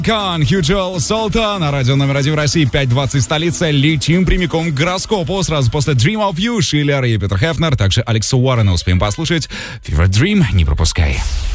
Кан, Хьюджел, Солта на радио номер 1 в России, 5:20 столица. Летим прямиком к гороскопу. Сразу после Dream of You, Шиллер и Питер Хефнер, также Алекса Уоррена успеем послушать. Favorite Dream, не пропускай.